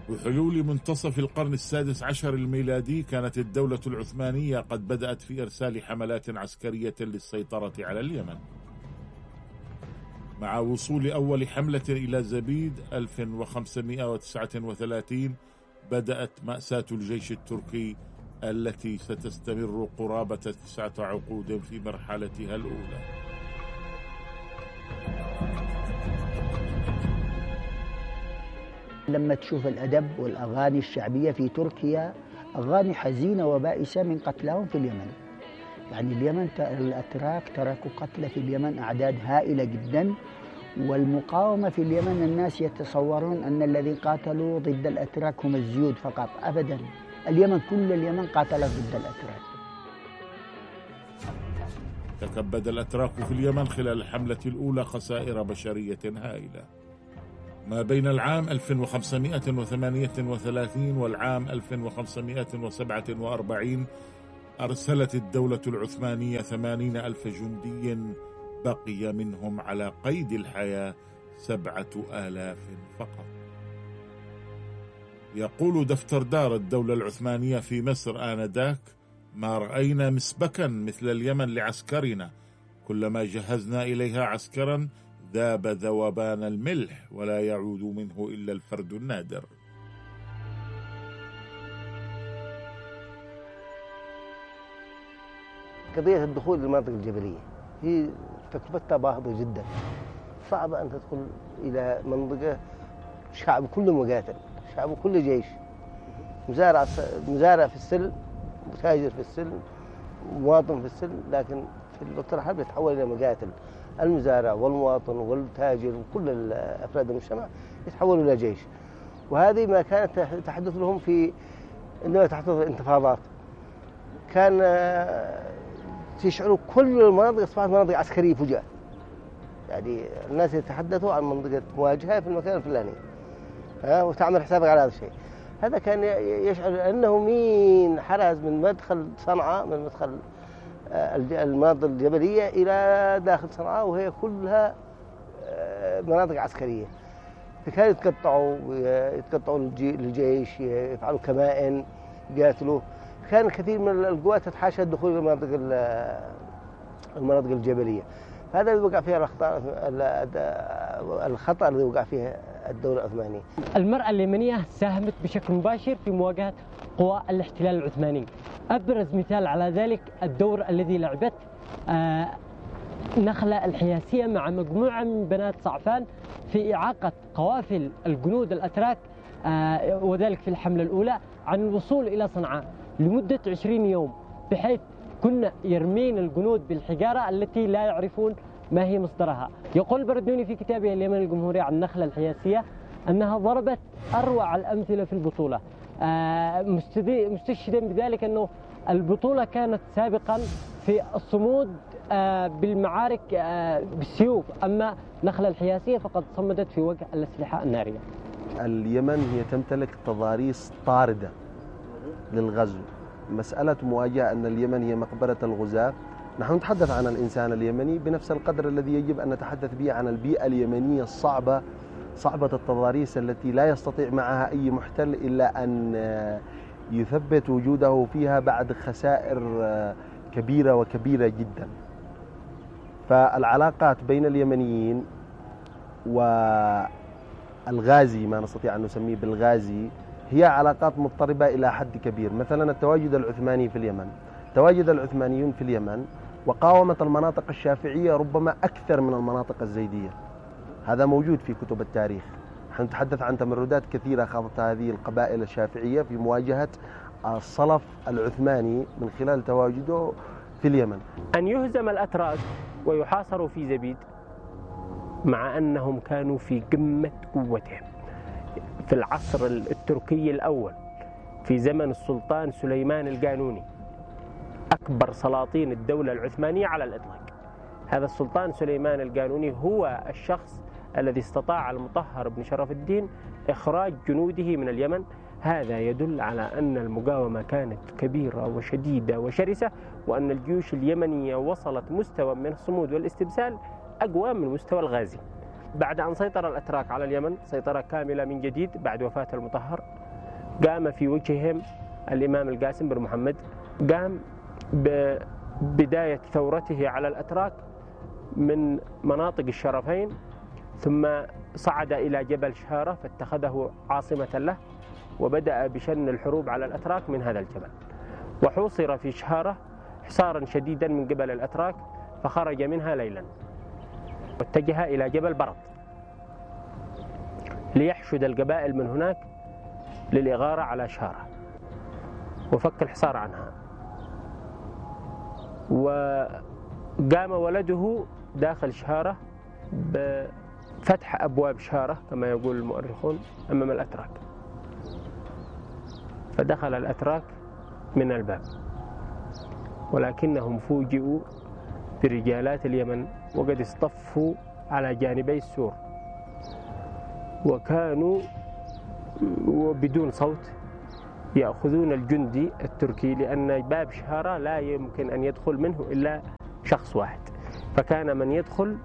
بحلول منتصف القرن السادس عشر الميلادي كانت الدولة العثمانية قد بدأت في إرسال حملات عسكرية للسيطرة على اليمن. مع وصول أول حملة إلى زبيد 1539 بدأت مأساة الجيش التركي التي ستستمر قرابة 9 عقود في مرحلتها الأولى. لما تشوف الأدب والأغاني الشعبية في تركيا أغاني حزينة وبائسة من قتلاهم في اليمن. يعني اليمن الأتراك تركوا قتلى في اليمن أعداد هائلة جدا، والمقاومة في اليمن الناس يتصورون أن الذين قاتلوا ضد الأتراك هم الزيود فقط. أبدا، اليمن كل اليمن قاتلت ضد الأتراك. تكبد الأتراك في اليمن خلال الحملة الأولى خسائر بشرية هائلة. ما بين العام 1538 والعام 1547 أرسلت الدولة العثمانية 80,000 جندي، بقي منهم على قيد الحياة 7,000 فقط. يقول دفتردار الدولة العثمانية في مصر آنذاك: ما رأينا مسبكا مثل اليمن لعسكرنا، كلما جهزنا إليها عسكرا ذاب ذوبان الملح ولا يعود منه إلا الفرد النادر. قضية الدخول للمناطق الجبلية هي تكلفتها باهظة جدا. صعب أن تدخل إلى منطقة شعب كله مقاتل، شعب كله جيش، مزارع في السلم، متاجر في السلم، مواطن في السلم، لكن في الوقت الحرب يتحول إلى مقاتل. المزارع والمواطن والتاجر وكل أفراد المجتمع يتحولوا إلى جيش. وهذه ما كانت تحدث لهم في عندما تحدث الانتفاضات. كان يشعروا كل المناطق أصبحت مناطق عسكرية فجأة. يعني الناس يتحدثوا عن منطقة مواجهة في المكان الفلاني، وتعمل حسابك على هذا الشيء. هذا كان يشعر أنه مين حرز من مدخل صنعاء، من مدخل المناطق الجبلية إلى داخل صنعاء، وهي كلها مناطق عسكرية. فكانوا يتقطعوا للجيش، يفعلوا كمائن، يقاتلوا. كان كثير من القوات تتحاشى الدخول إلى المناطق الجبلية. هذا اللي وقع فيها الخطأ الذي وقع فيه الدولة العثمانية. المرأة اليمنية ساهمت بشكل مباشر في مواجهة قوى الاحتلال العثماني. أبرز مثال على ذلك الدور الذي لعبت نخلة الحياسية مع مجموعة من بنات صعفان في إعاقة قوافل الجنود الأتراك، وذلك في الحملة الأولى، عن الوصول إلى صنعاء لمدة 20 يوم، بحيث كنا يرمين الجنود بالحجارة التي لا يعرفون ما هي مصدرها. يقول البردوني في كتابه اليمن الجمهوري عن النخلة الحياسية أنها ضربت أروع الأمثلة في البطولة، مستشهدا بذلك أنه البطولة كانت سابقا في الصمود بالمعارك بالسيوف، أما النخلة الحياسية فقد صمدت في وجه الأسلحة النارية. اليمن هي تمتلك تضاريس طاردة للغزو. مسألة مواجهة أن اليمن هي مقبرة الغزاة، نحن نتحدث عن الإنسان اليمني بنفس القدر الذي يجب أن نتحدث به عن البيئة اليمنية الصعبة، صعبة التضاريس التي لا يستطيع معها أي محتل إلا أن يثبت وجوده فيها بعد خسائر كبيرة وكبيرة جدا. فالعلاقات بين اليمنيين والغازي، ما نستطيع أن نسميه بالغازي، هي علاقات مضطربة إلى حد كبير. مثلا التواجد العثماني في اليمن، تواجد العثمانيون في اليمن وقاومت المناطق الشافعية ربما أكثر من المناطق الزيدية. هذا موجود في كتب التاريخ. نحن نتحدث عن تمردات كثيرة خاضتها هذه القبائل الشافعية في مواجهة الصلف العثماني من خلال تواجده في اليمن. أن يهزم الأتراك ويحاصروا في زبيد مع أنهم كانوا في قمة قوتهم في العصر التركي الأول، في زمن السلطان سليمان القانوني، أكبر سلاطين الدولة العثمانية على الإطلاق. هذا السلطان سليمان القانوني هو الشخص الذي استطاع المطهر بن شرف الدين إخراج جنوده من اليمن. هذا يدل على أن المقاومة كانت كبيرة وشديدة وشرسة، وأن الجيوش اليمنية وصلت مستوى من الصمود والاستبسال أقوى من مستوى الغازي. بعد أن سيطر الأتراك على اليمن سيطرة كاملة من جديد بعد وفاة المطهر، قام في وجههم الإمام القاسم بن محمد، قام ببداية ثورته على الأتراك من مناطق الشرفين، ثم صعد إلى جبل شهارة فاتخذه عاصمة له، وبدأ بشن الحروب على الأتراك من هذا الجبل، وحوصر في شهارة حصارا شديدا من قبل الأتراك، فخرج منها ليلا واتجه إلى جبل برط ليحشد القبائل من هناك للإغارة على شهارة وفك الحصار عنها. وقام ولده داخل شهارة بفتح أبواب شهارة كما يقول المؤرخون أمام الأتراك، فدخل الأتراك من الباب، ولكنهم فوجئوا برجالات اليمن وقد اصطفوا على جانبي السور، وكانوا بدون صوت يأخذون الجندي التركي، لأن باب شهارة لا يمكن أن يدخل منه إلا شخص واحد، فكان من يدخل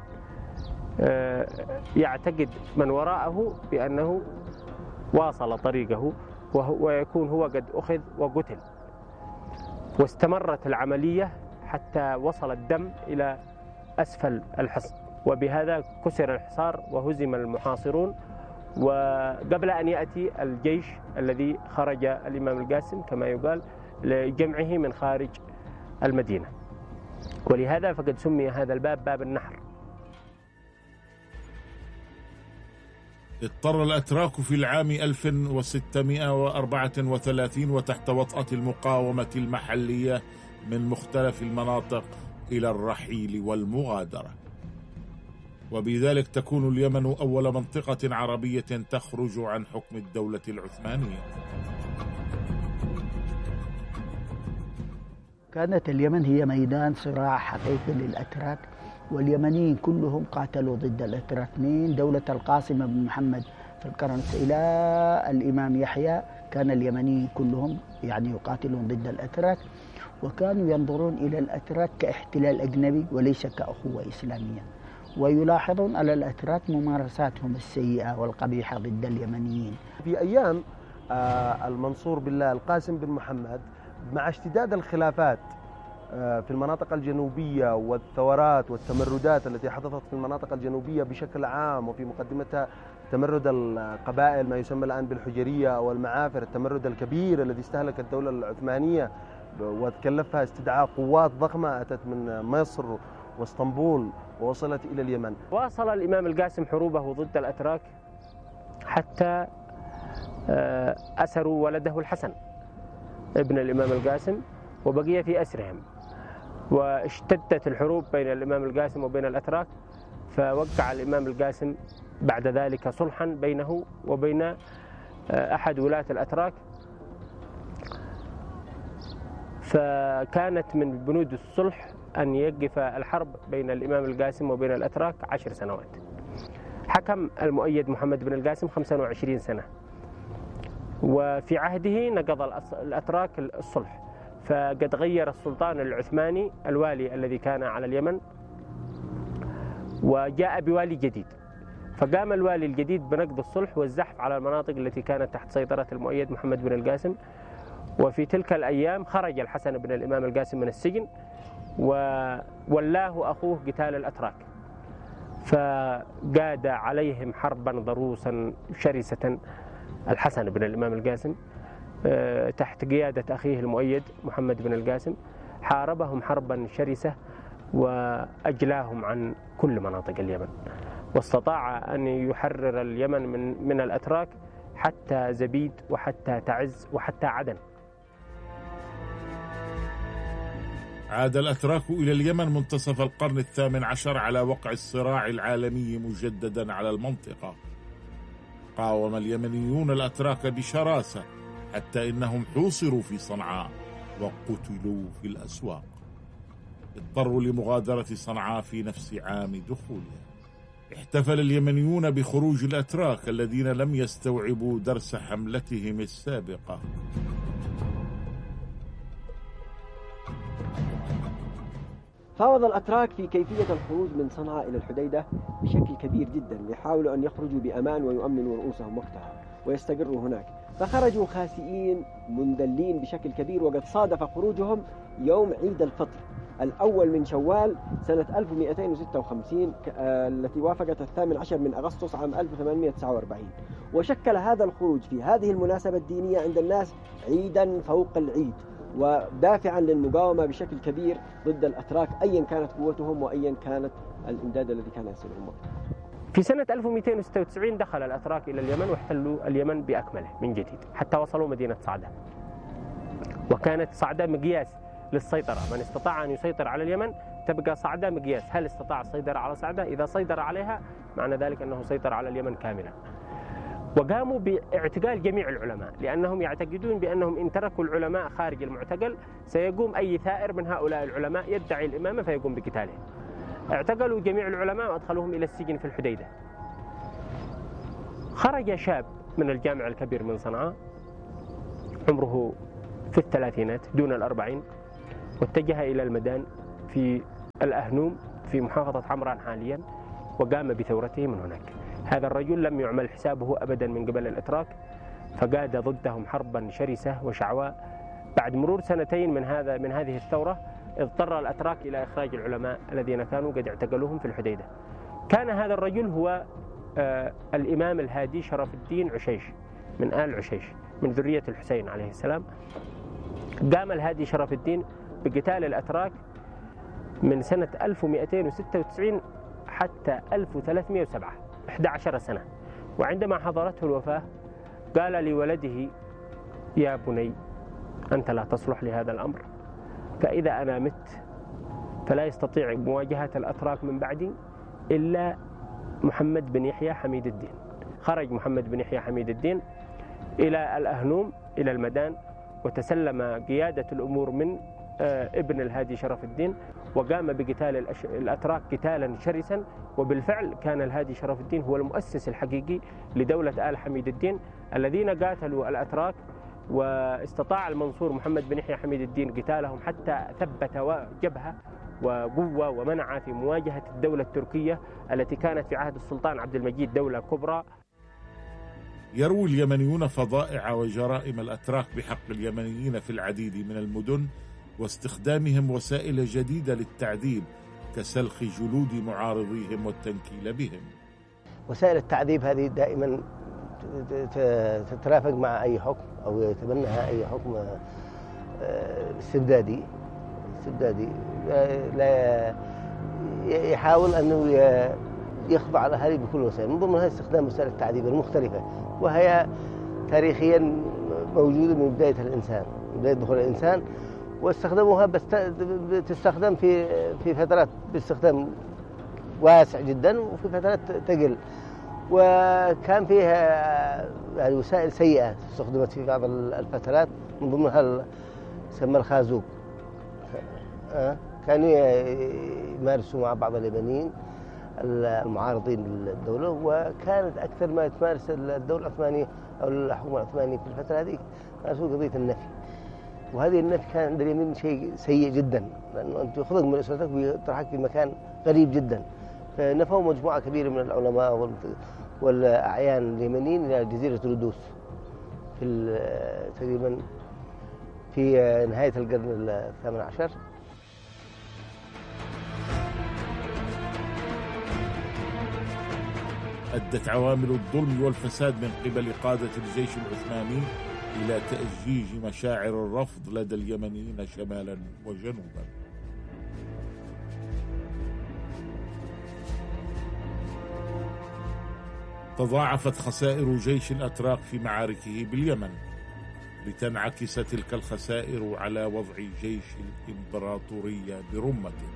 يعتقد من وراءه بأنه واصل طريقه ويكون هو قد أخذ وقتل. واستمرت العملية حتى وصل الدم إلى أسفل الحصن، وبهذا كسر الحصار وهزم المحاصرون. وقبل أن يأتي الجيش الذي خرج الإمام القاسم كما يقال لجمعه من خارج المدينة، ولهذا فقد سمي هذا الباب باب النحر. اضطر الأتراك في العام 1634 وتحت وطأة المقاومة المحلية من مختلف المناطق إلى الرحيل والمغادرة، وبذلك تكون اليمن أول منطقة عربية تخرج عن حكم الدولة العثمانية. كانت اليمن هي ميدان صراع حقيقي للأتراك، واليمنيين كلهم قاتلوا ضد الأتراك من دولة القاسم بن محمد في القرن إلى الإمام يحيى. كان اليمنيين كلهم يقاتلون ضد الأتراك، وكانوا ينظرون إلى الأتراك كاحتلال أجنبي وليس كأخوة إسلامية، ويلاحظون على الأتراك ممارساتهم السيئة والقبيحة ضد اليمنيين. في أيام المنصور بالله القاسم بن محمد، مع اشتداد الخلافات في المناطق الجنوبية والثورات والتمردات التي حدثت في المناطق الجنوبية بشكل عام، وفي مقدمتها تمرد القبائل ما يسمى الآن بالحجرية أو المعافر، التمرد الكبير الذي استهلك الدولة العثمانية وتكلفها استدعاء قوات ضخمة أتت من مصر واسطنبول ووصلت إلى اليمن. واصل الإمام القاسم حروبه ضد الأتراك حتى أسروا ولده الحسن ابن الإمام القاسم وبقي في أسرهم، واشتدت الحروب بين الإمام القاسم وبين الأتراك، فوقع الإمام القاسم بعد ذلك صلحا بينه وبين أحد ولاة الأتراك، فكانت من بنود الصلح أن يقف الحرب بين الإمام القاسم وبين الأتراك 10 سنوات. حكم المؤيد محمد بن القاسم 25 سنة، وفي عهده نقض الأتراك الصلح، فقد غير السلطان العثماني الوالي الذي كان على اليمن وجاء بوالي جديد، فقام الوالي الجديد بنقض الصلح والزحف على المناطق التي كانت تحت سيطرة المؤيد محمد بن القاسم. وفي تلك الأيام خرج الحسن بن الإمام القاسم من السجن وولاه أخوه قتال الأتراك، فقاد عليهم حربا ضروسا شرسة الحسن بن الإمام القاسم تحت قيادة أخيه المؤيد محمد بن القاسم، حاربهم حربا شرسة وأجلاهم عن كل مناطق اليمن، واستطاع أن يحرر اليمن من الأتراك حتى زبيد وحتى تعز وحتى عدن. عاد الأتراك إلى اليمن منتصف القرن 18 على وقع الصراع العالمي مجددا على المنطقة. قاوم اليمنيون الأتراك بشراسة حتى إنهم حوصروا في صنعاء وقتلوا في الأسواق. اضطروا لمغادرة صنعاء في نفس عام دخولها. احتفل اليمنيون بخروج الأتراك الذين لم يستوعبوا درس حملتهم السابقة. فاوض الأتراك في كيفية الخروج من صنعاء إلى الحديدة بشكل كبير جدا ليحاولوا أن يخرجوا بأمان ويؤمنوا رؤوسهم وقتها ويستقروا هناك، فخرجوا خاسئين منذلين بشكل كبير. وقد صادف خروجهم يوم عيد الفطر الأول من شوال سنة 1256 التي وافقت 18 من أغسطس عام 1849، وشكل هذا الخروج في هذه المناسبة الدينية عند الناس عيدا فوق العيد، ودافعا للمقاومة بشكل كبير ضد الأتراك أيا كانت قوتهم وأيا كانت الإمداد الذي كان يصلهم. في سنة 1296 دخل الأتراك إلى اليمن واحتلوا اليمن بأكمله من جديد حتى وصلوا مدينة صعدة، وكانت صعدة مقياس للسيطرة. من استطاع أن يسيطر على اليمن تبقى صعدة مقياس، هل استطاع السيطرة على صعدة؟ إذا سيطر عليها معنى ذلك أنه سيطر على اليمن كاملا. وقاموا باعتقال جميع العلماء لأنهم يعتقدون بأنهم إن تركوا العلماء خارج المعتقل سيقوم أي ثائر من هؤلاء العلماء يدعي الإمامة فيقوم بقتالهم. اعتقلوا جميع العلماء وأدخلوهم إلى السجن في الحديدة. خرج شاب من الجامع الكبير من صنعاء عمره في الثلاثينات دون ال40 واتجه إلى المدان في الأهنوم في محافظة عمران حاليا وقام بثورته من هناك. هذا الرجل لم يعمل حسابه أبدا من قبل الأتراك، فقاد ضدهم حربا شرسة وشعواء. بعد مرور سنتين من هذه الثورة اضطر الأتراك إلى إخراج العلماء الذين كانوا قد اعتقلوهم في الحديدة. كان هذا الرجل هو الإمام الهادي شرف الدين عشيش من آل عشيش من ذرية الحسين عليه السلام. قام الهادي شرف الدين بقتال الأتراك من سنة 1296 حتى 1307 11 سنة. وعندما حضرته الوفاة قال لولده: يا بني أنت لا تصلح لهذا الأمر، فإذا أنا مت فلا يستطيع مواجهة الأتراك من بعدي إلا محمد بن يحيى حميد الدين. خرج محمد بن يحيى حميد الدين إلى الأهنوم إلى المدان وتسلم قيادة الأمور من ابن الهادي شرف الدين وقام بقتال الأتراك قتالا شرسا. وبالفعل كان الهادي شرف الدين هو المؤسس الحقيقي لدولة آل حميد الدين الذين قاتلوا الأتراك، واستطاع المنصور محمد بن يحيى حميد الدين قتالهم حتى ثبت جبهة وقوة ومنع في مواجهة الدولة التركية التي كانت في عهد السلطان عبد المجيد دولة كبرى. يروي اليمنيون فظائع وجرائم الأتراك بحق اليمنيين في العديد من المدن واستخدامهم وسائل جديدة للتعذيب كسلخ جلود معارضيهم والتنكيل بهم. وسائل التعذيب هذه دائما تترافق مع أي حكم أو يتبنها أي حكم استبدادي لا يحاول أنه يخضع على هذه بكل وسائل، من ضمنها استخدام وسائل التعذيب المختلفة، وهي تاريخيا موجودة من بداية الإنسان، من بداية دخول الإنسان، واستخدموها بس تستخدم في فترات باستخدام واسع جدا وفي فترات تقل. وكان فيها يعني وسائل سيئة استخدمت في بعض الفترات، من ضمنها سمى الخازوق. كانوا يمارسوا مع بعض اليمنيين المعارضين للدولة، وكانت أكثر ما تمارس الدولة العثمانية أو الحكومة العثمانية في الفترة هذه مارسوا قضية النفي. وهذه النفي كان عند اليمين شيء سيء جدا، لأنه أنت يأخذك من أسرتك ويطرحك في مكان غريب جدا. فنفوا مجموعة كبيرة من العلماء والأعيان اليمنيين إلى جزيرة رودوس في تقريبا في نهاية القرن ال18. أدت عوامل الظلم والفساد من قبل قادة الجيش العثماني إلى تأجيج مشاعر الرفض لدى اليمنيين شمالا وجنوبا. تضاعفت خسائر جيش الأتراك في معاركه باليمن لتنعكس تلك الخسائر على وضع جيش الإمبراطورية برمته.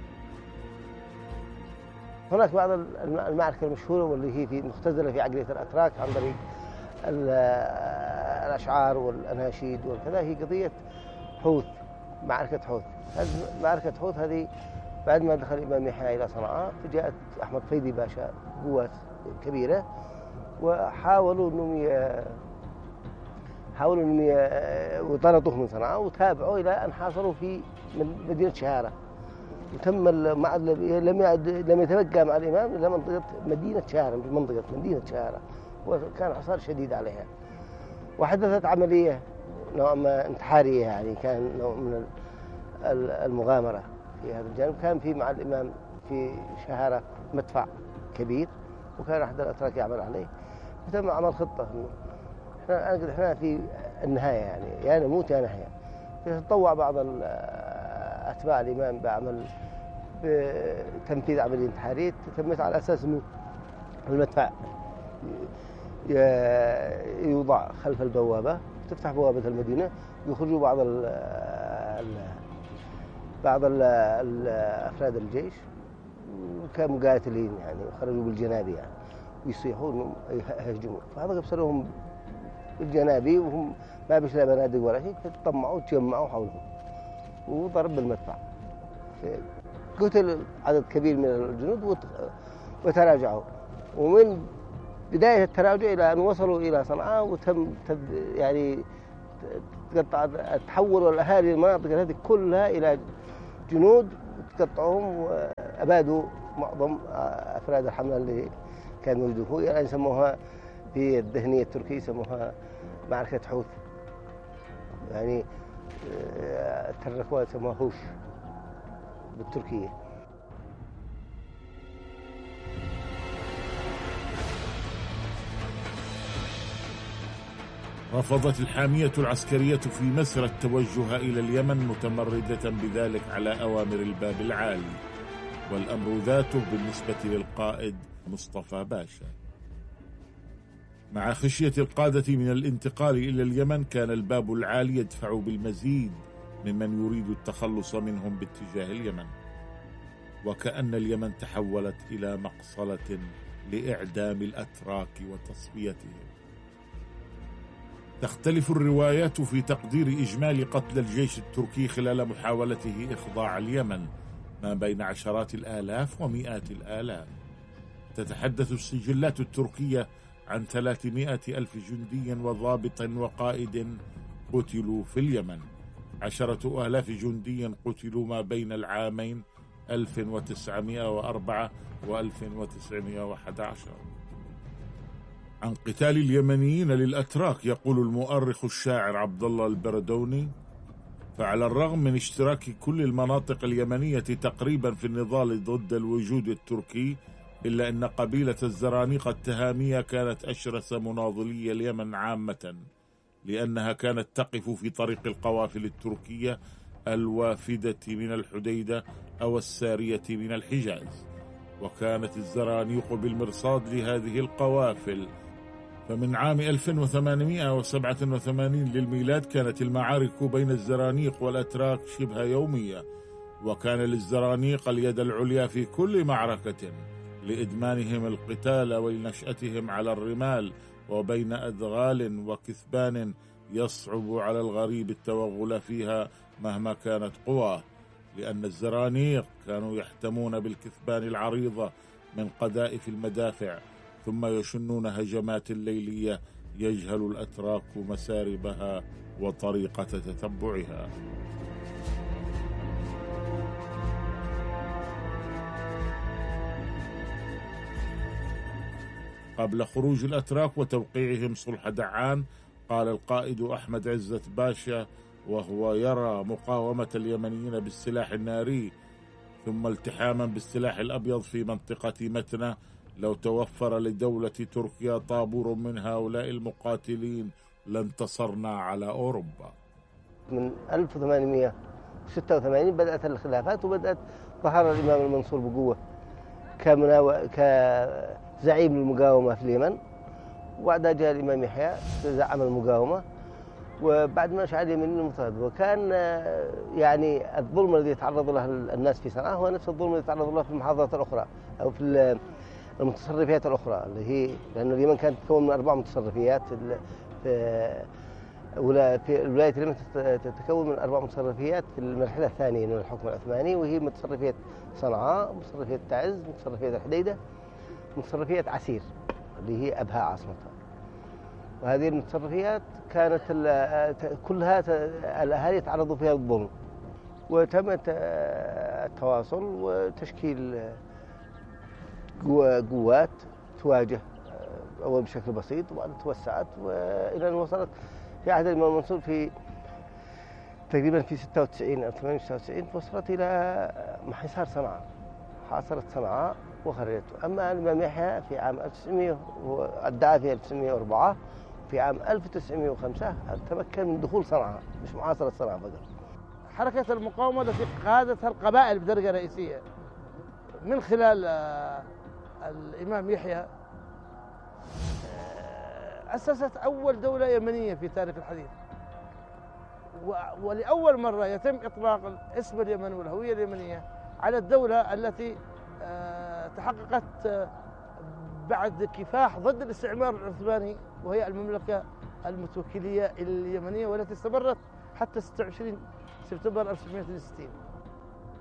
هناك بعض المعارك المشهورة واللي هي مختزلة في عقلية الأتراك عن طريق الأشعار والأناشيد وكذا، هي قضية حوث، معركة حوث. معركة حوث هذه بعد ما دخل الإمام يحيى إلى صنعاء فجاءت أحمد فيدي باشا قوات كبيرة وحاولوا أنهم وطردوه من صنعاء وتابعوا إلى أن حاصلوا في مدينة شهارة. وتم لم يتبقى مع الإمام إلا منطقة مدينة شارة، مش منطقة مدينة شارة، وكان حصار شديد عليها. وحدثت عملية نوع ما انتحارية، يعني كان نوع من المغامرة في هذا الجانب. كان في مع الإمام في شهارة مدفع كبير، وكان أحد الأتراك يعمل عليه، وتم عمل خطة إنه إحنا في النهاية، يعني يا نموت يا نحيا. يتطوع بعض أتباع الإمام بعمل بتنفيذ عملية انتحارية تمت على أساس إنه المدفع يوضع خلف البوابة، تفتح بوابة المدينة، ويخرجوا بعض أفراد الجيش كمقاتلين، يعني خرجوا بالجنابي يعني، ويصيحون يهجمون. فهذا بصرهم بالجنابي وهم ما بيش لا بنادق ولا شيء، فتطمعوا وتجمعوا حولهم وضرب بالمدفع. قتل عدد كبير من الجنود وتراجعوا. ومن بداية التراجع إلى أن وصلوا إلى صنعاء، وتم يعني تحول الأهالي المناطق هذه كلها إلى جنود، تقطعوهم وأبادوا معظم أفراد الحملة اللي كانوا يدوه. يعني يسموها في الذهنية التركية يسموها معركة حوث، يعني تركوها يسموها هوش بالتركية. رفضت الحامية العسكرية في مصر التوجه إلى اليمن، متمردة بذلك على أوامر الباب العالي، والأمر ذاته بالنسبة للقائد مصطفى باشا. مع خشية القادة من الانتقال إلى اليمن، كان الباب العالي يدفع بالمزيد ممن يريد التخلص منهم باتجاه اليمن، وكأن اليمن تحولت إلى مقصلة لإعدام الأتراك وتصفيتهم. تختلف الروايات في تقدير إجمالي قتل الجيش التركي خلال محاولته إخضاع اليمن، ما بين عشرات الآلاف ومئات الآلاف. تتحدث السجلات التركية عن 300 ألف جندي وضابط وقائد قتلوا في اليمن، 10,000 جندي قتلوا ما بين العامين 1904 و 1911. عن قتال اليمنيين للأتراك يقول المؤرخ الشاعر عبد الله البردوني: فعلى الرغم من اشتراك كل المناطق اليمنية تقريبا في النضال ضد الوجود التركي، إلا أن قبيلة الزرانيق التهامية كانت أشرس مناضلي اليمن عامة، لأنها كانت تقف في طريق القوافل التركية الوافدة من الحديدة أو السارية من الحجاز، وكانت الزرانيق بالمرصاد لهذه القوافل. فمن عام 1887 للميلاد كانت المعارك بين الزرانيق والأتراك شبه يومية، وكان للزرانيق اليد العليا في كل معركة لإدمانهم القتال ولنشأتهم على الرمال، وبين أدغال وكثبان يصعب على الغريب التوغل فيها مهما كانت قواه، لأن الزرانيق كانوا يحتمون بالكثبان العريضة من قذائف المدافع، ثم يشنون هجمات ليلية يجهل الأتراك مساربها وطريقة تتبعها. قبل خروج الأتراك وتوقيعهم صلح دعان، قال القائد أحمد عزت باشا وهو يرى مقاومة اليمنيين بالسلاح الناري ثم التحاما بالسلاح الأبيض في منطقة متنة: لو توفر لدولة تركيا طابور من هؤلاء المقاتلين لانتصرنا على أوروبا. من 1886 بدأت الخلافات، وبدأت ظهر الإمام المنصور بقوة كزعيم المقاومة في اليمن، وبعدها جاء الإمام يحيى زعم المقاومة، وبعد ما شعر اليمنيين المضطهد. وكان يعني الظلم الذي يتعرض له الناس في صنعاء هو نفس الظلم الذي يتعرض له في المحافظات الأخرى أو في المتصرفيات الأخرى، اللي هي لأن اليمن كانت تتكون من 4 متصرفيات. في الولاية اليمن تتكون من 4 متصرفيات في المرحلة الثانية من الحكم العثماني، وهي متصرفية صنعاء، متصرفية تعز، متصرفية الحديدة، متصرفية عسير اللي هي أبها عاصمتها. وهذه المتصرفيات كانت كلها الأهالي يتعرضوا فيها للظلم، وتم التواصل وتشكيل قوات تواجه أول بشكل بسيط وبعدين توسعت وإلى أن وصلت في عهد الإمام المنصور في تقريبا في 96 أو 98 وصلت إلى حصار صنعاء، حاصرت صنعاء وخرجته. أما الإمام يحيى في عام 1900 ادعى في 1904 في عام 1905 تمكن من دخول صنعاء، مش محاصرة صنعاء فقط. حركة المقاومة التي قادتها القبائل بدرجة رئيسية من خلال الإمام يحيى أسست أول دولة يمنية في تاريخ الحديث، ولأول مرة يتم إطلاق اسم اليمن والهوية اليمنية على الدولة التي تحققت بعد كفاح ضد الاستعمار العثماني، وهي المملكة المتوكلية اليمنية، والتي استمرت حتى 26 سبتمبر 1960.